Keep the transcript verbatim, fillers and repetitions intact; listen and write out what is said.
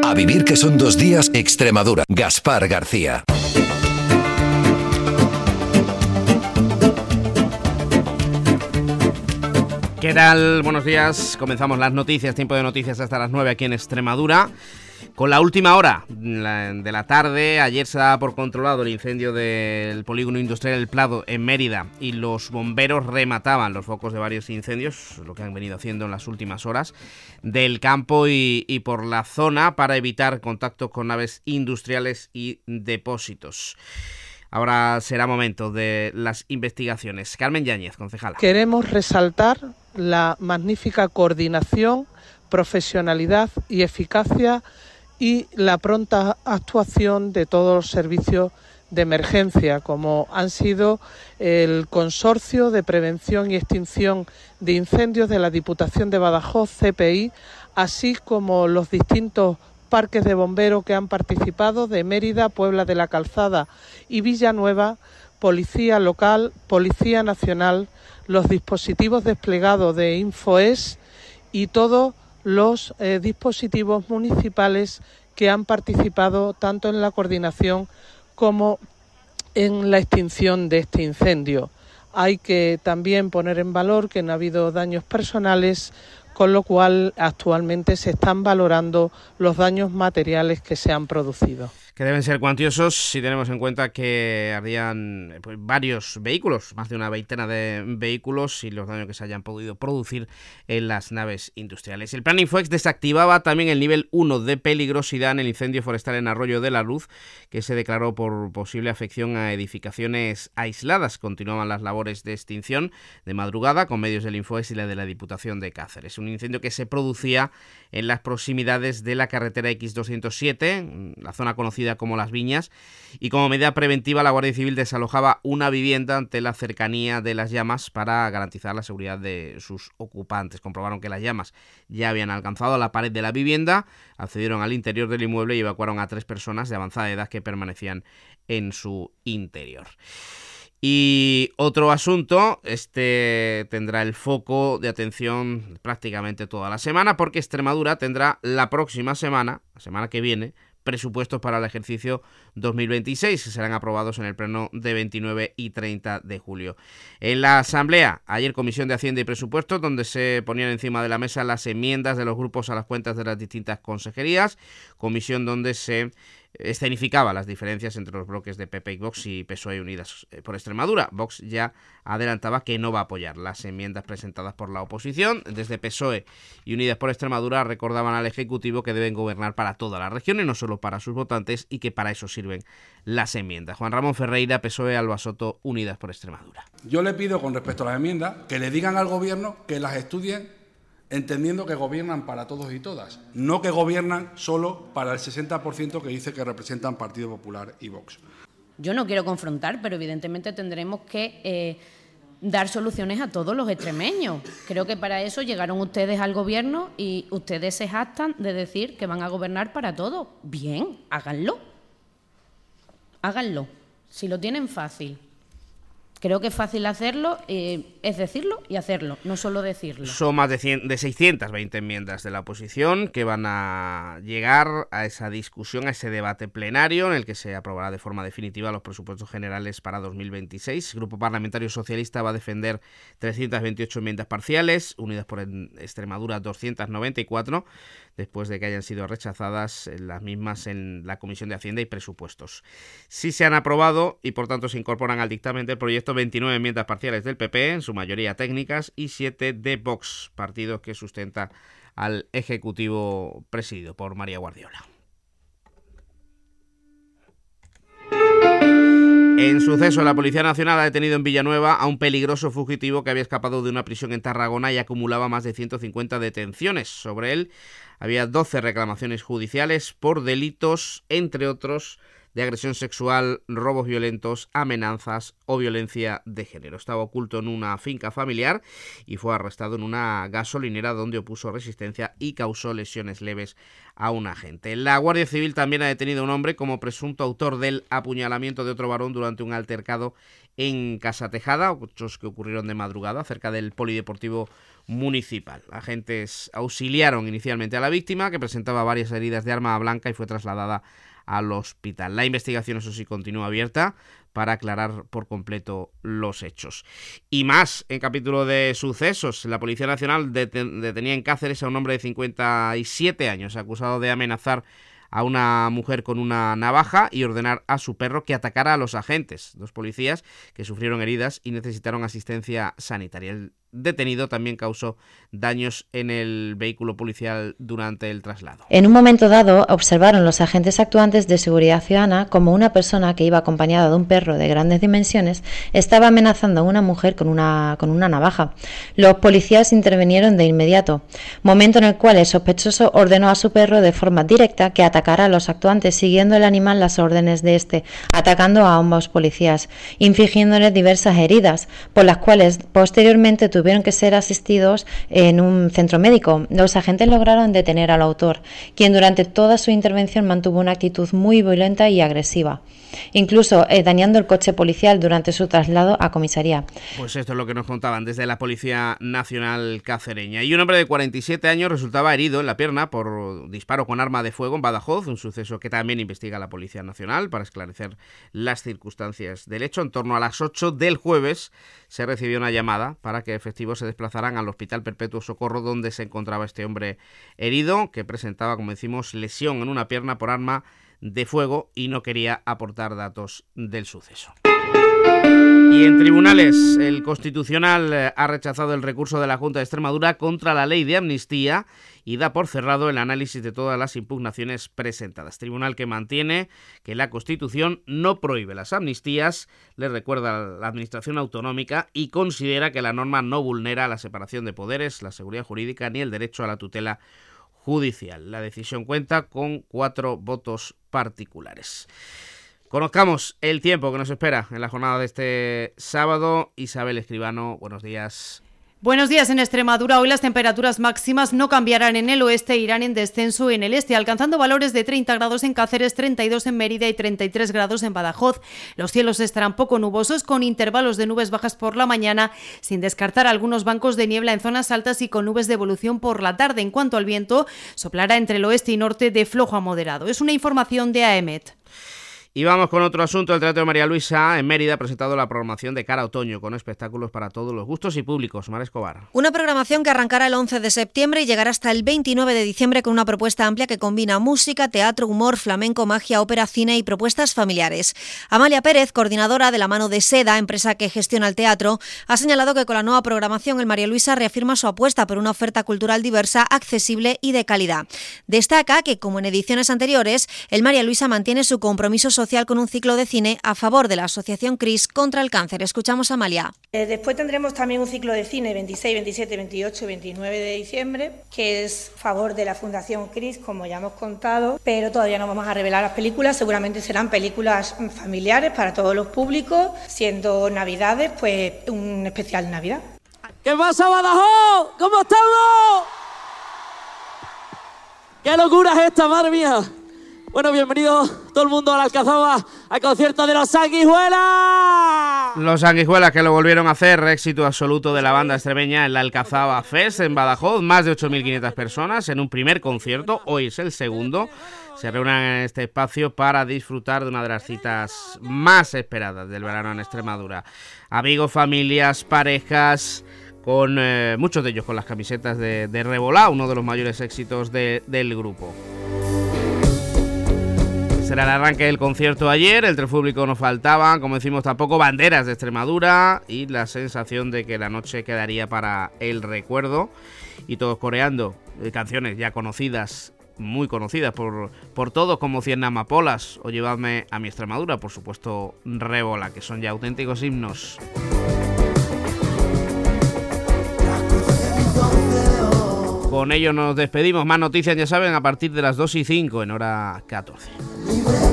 A vivir que son dos días, Extremadura. Gaspar García. ¿Qué tal? Buenos días. Comenzamos las noticias, tiempo de noticias hasta las nueve aquí en Extremadura. Con la última hora de la tarde, ayer se daba por controlado el incendio del polígono industrial El Prado en Mérida y los bomberos remataban los focos de varios incendios, lo que han venido haciendo en las últimas horas, del campo y, y por la zona para evitar contactos con naves industriales y depósitos. Ahora será momento de las investigaciones. Carmen Yáñez, concejala. Queremos resaltar la magnífica coordinación, profesionalidad y eficacia y la pronta actuación de todos los servicios de emergencia, como han sido el Consorcio de Prevención y Extinción de Incendios de la Diputación de Badajoz, C P I, así como los distintos parques de bomberos que han participado de Mérida, Puebla de la Calzada y Villanueva, Policía Local, Policía Nacional, los dispositivos desplegados de InfoES y todos los eh, dispositivos municipales que han participado tanto en la coordinación como en la extinción de este incendio. Hay que también poner en valor que no ha habido daños personales, con lo cual actualmente se están valorando los daños materiales que se han producido. Que deben ser cuantiosos si tenemos en cuenta que ardían pues, varios vehículos, más de una veintena de vehículos y los daños que se hayan podido producir en las naves industriales. El plan Infoex desactivaba también el nivel uno de peligrosidad en el incendio forestal en Arroyo de la Luz, que se declaró por posible afección a edificaciones aisladas. Continuaban las labores de extinción de madrugada con medios del Infoex y la de la Diputación de Cáceres. Un incendio que se producía en las proximidades de la carretera equis doscientos siete, la zona conocida como Las Viñas, y como medida preventiva la Guardia Civil desalojaba una vivienda ante la cercanía de las llamas para garantizar la seguridad de sus ocupantes. Comprobaron que las llamas ya habían alcanzado la pared de la vivienda, accedieron al interior del inmueble y evacuaron a tres personas de avanzada edad que permanecían en su interior. Y otro asunto, este tendrá el foco de atención prácticamente toda la semana, porque Extremadura tendrá la próxima semana, la semana que viene, presupuestos para el ejercicio dos mil veintiséis, que serán aprobados en el pleno de veintinueve y treinta de julio. En la Asamblea, ayer Comisión de Hacienda y Presupuestos, donde se ponían encima de la mesa las enmiendas de los grupos a las cuentas de las distintas consejerías, comisión donde se escenificaba las diferencias entre los bloques de P P y Vox y P S O E y Unidas por Extremadura. Vox ya adelantaba que no va a apoyar las enmiendas presentadas por la oposición. Desde P S O E y Unidas por Extremadura recordaban al Ejecutivo que deben gobernar para toda la región y no solo para sus votantes, y que para eso sirven las enmiendas. Juan Ramón Ferreira, P S O E, Alba Soto, Unidas por Extremadura. Yo le pido con respecto a las enmiendas que le digan al Gobierno que las estudien entendiendo que gobiernan para todos y todas, no que gobiernan solo para el sesenta por ciento que dice que representan Partido Popular y Vox. Yo no quiero confrontar, pero evidentemente tendremos que eh, dar soluciones a todos los extremeños. Creo que para eso llegaron ustedes al Gobierno y ustedes se jactan de decir que van a gobernar para todos. Bien, háganlo. Háganlo. Si lo tienen fácil. Creo que es fácil hacerlo, eh, es decirlo y hacerlo, no solo decirlo. Son más de, cien, de seiscientas veinte enmiendas de la oposición que van a llegar a esa discusión, a ese debate plenario en el que se aprobará de forma definitiva los presupuestos generales para dos mil veintiséis. El Grupo Parlamentario Socialista va a defender trescientas veintiocho enmiendas parciales, Unidas por Extremadura doscientas noventa y cuatro, después de que hayan sido rechazadas las mismas en la Comisión de Hacienda y Presupuestos. Sí se han aprobado y por tanto se incorporan al dictamen del proyecto veintinueve enmiendas parciales del P P, en su mayoría técnicas, y siete de Vox, partido que sustenta al Ejecutivo presidido por María Guardiola. En suceso, la Policía Nacional ha detenido en Villanueva a un peligroso fugitivo que había escapado de una prisión en Tarragona y acumulaba más de ciento cincuenta detenciones. Sobre él había doce reclamaciones judiciales por delitos, entre otros, de agresión sexual, robos violentos, amenazas o violencia de género. Estaba oculto en una finca familiar y fue arrestado en una gasolinera donde opuso resistencia y causó lesiones leves a un agente. La Guardia Civil también ha detenido a un hombre como presunto autor del apuñalamiento de otro varón durante un altercado en Casa Tejada, hechos que ocurrieron de madrugada cerca del polideportivo municipal. Agentes auxiliaron inicialmente a la víctima, que presentaba varias heridas de arma blanca y fue trasladada al hospital. La investigación, eso sí, continúa abierta para aclarar por completo los hechos. Y más, en capítulo de sucesos, la Policía Nacional deten- detenía en Cáceres a un hombre de cincuenta y siete años, acusado de amenazar a una mujer con una navaja y ordenar a su perro que atacara a los agentes, dos policías que sufrieron heridas y necesitaron asistencia sanitaria. El detenido también causó daños en el vehículo policial durante el traslado. En un momento dado, observaron los agentes actuantes de seguridad ciudadana como una persona que iba acompañada de un perro de grandes dimensiones estaba amenazando a una mujer con una, con una navaja. Los policías intervinieron de inmediato, momento en el cual el sospechoso ordenó a su perro de forma directa que atacara a los actuantes, siguiendo el animal las órdenes de este, atacando a ambos policías, infligiéndoles diversas heridas, por las cuales posteriormente tuvieron tuvieron que ser asistidos en un centro médico. Los agentes lograron detener al autor, quien durante toda su intervención mantuvo una actitud muy violenta y agresiva, incluso eh, dañando el coche policial durante su traslado a comisaría. Pues esto es lo que nos contaban desde la Policía Nacional cacereña. Y un hombre de cuarenta y siete años resultaba herido en la pierna por disparo con arma de fuego en Badajoz, un suceso que también investiga la Policía Nacional para esclarecer las circunstancias del hecho. En torno a las ocho del jueves se recibió una llamada para que efectivos se desplazaran al Hospital Perpetuo Socorro, donde se encontraba este hombre herido, que presentaba, como decimos, lesión en una pierna por arma de fuego y no quería aportar datos del suceso. Y en tribunales, el Constitucional ha rechazado el recurso de la Junta de Extremadura contra la ley de amnistía y da por cerrado el análisis de todas las impugnaciones presentadas. Tribunal que mantiene que la Constitución no prohíbe las amnistías, le recuerda a la Administración Autonómica y considera que la norma no vulnera la separación de poderes, la seguridad jurídica ni el derecho a la tutela judicial. La decisión cuenta con cuatro votos particulares. Conozcamos el tiempo que nos espera en la jornada de este sábado. Isabel Escribano, buenos días. Buenos días. En Extremadura hoy las temperaturas máximas no cambiarán en el oeste, irán en descenso en el este, alcanzando valores de treinta grados en Cáceres, treinta y dos en Mérida y treinta y tres grados en Badajoz. Los cielos estarán poco nubosos, con intervalos de nubes bajas por la mañana, sin descartar algunos bancos de niebla en zonas altas y con nubes de evolución por la tarde. En cuanto al viento, soplará entre el oeste y norte de flojo a moderado. Es una información de A E M E T. Y vamos con otro asunto. El Teatro María Luisa en Mérida ha presentado la programación de cara a otoño, con espectáculos para todos los gustos y públicos. Mar Escobar. Una programación que arrancará el once de septiembre y llegará hasta el veintinueve de diciembre con una propuesta amplia que combina música, teatro, humor, flamenco, magia, ópera, cine y propuestas familiares. Amalia Pérez, coordinadora de La Mano de Seda, empresa que gestiona el teatro, ha señalado que con la nueva programación el María Luisa reafirma su apuesta por una oferta cultural diversa, accesible y de calidad. Destaca que, como en ediciones anteriores, el María Luisa mantiene su compromiso social con un ciclo de cine a favor de la Asociación CRIS contra el cáncer. Escuchamos a Amalia. Eh, después tendremos también un ciclo de cine veintiséis, veintisiete, veintiocho y veintinueve de diciembre, que es a favor de la Fundación CRIS, como ya hemos contado, pero todavía no vamos a revelar las películas. Seguramente serán películas familiares para todos los públicos, siendo Navidades, pues un especial Navidad. ¿Qué pasa, Badajoz? ¿Cómo estamos? ¡Qué locura es esta, madre mía! Bueno, bienvenidos todo el mundo a la Alcazaba, al concierto de los Sanguijuelas. Los Sanguijuelas, que lo volvieron a hacer, éxito absoluto de la banda extremeña en la Alcazaba Fest en Badajoz, más de ocho mil quinientas personas en un primer concierto, hoy es el segundo. Se reúnen en este espacio para disfrutar de una de las citas más esperadas del verano en Extremadura. Amigos, familias, parejas, con eh, muchos de ellos con las camisetas de, de Revolá, uno de los mayores éxitos de, del grupo. Será el arranque del concierto ayer, entre el público no faltaban, como decimos, tampoco banderas de Extremadura y la sensación de que la noche quedaría para el recuerdo y todos coreando eh, canciones ya conocidas, muy conocidas por, por todos, como Cien Amapolas o Llevadme a mi Extremadura, por supuesto Rébola, que son ya auténticos himnos. Con ello nos despedimos. Más noticias, ya saben, a partir de las dos y cinco en hora catorce.